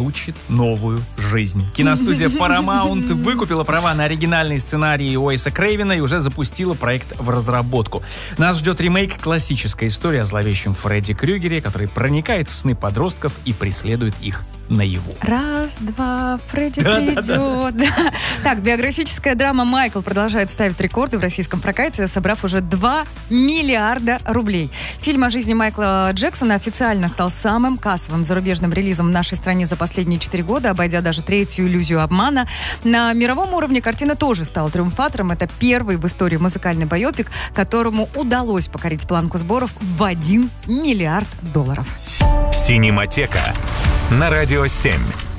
получит новую жизнь. Киностудия Paramount выкупила права на оригинальный сценарий Уэйса Крейвена и уже запустила проект в разработку. Нас ждет ремейк классической истории о зловещем Фредди Крюгере, который проникает в сны подростков и преследует их наяву. Раз, два, Фредди придет. Так, биографическая драма «Майкл» продолжает ставить рекорды в российском прокате, собрав уже 2 миллиарда рублей. Фильм о жизни Майкла Джексона официально стал самым кассовым зарубежным релизом в нашей стране за последние 4 года, обойдя даже третью иллюзию обмана. На мировом уровне картина тоже стала триумфатором. Это первый в истории музыкальный байопик, которому удалось покорить планку сборов в $1 миллиард. Синематека на Радио 7.